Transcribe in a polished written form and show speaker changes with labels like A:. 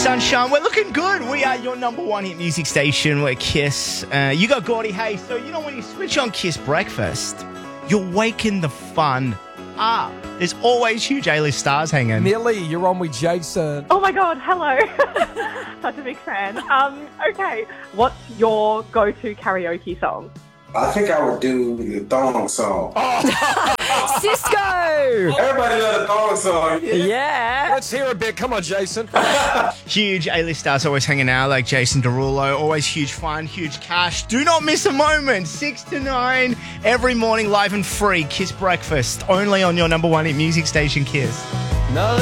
A: Sunshine, we're looking good. We are your number one hit music station. We're Kiss. You got Gordy Hay. So, you know, when you switch on Kiss Breakfast, you're waking the fun up. There's always huge A-list stars hanging.
B: Millie, you're on with Jason.
C: Oh my God, hello. Such a big fan. Okay, what's your go-to karaoke song?
D: I think I would do the thong song.
E: Cisco!
D: Everybody love the thong song.
E: Yeah.
B: Let's hear a bit. Come on, Jason.
A: Huge A-list stars always hanging out, like Jason Derulo. Always huge fun, huge cash. Do not miss a moment. 6 to 9 every morning, live and free. Kiss Breakfast, only on your number one hit music station, Kiss.
B: No.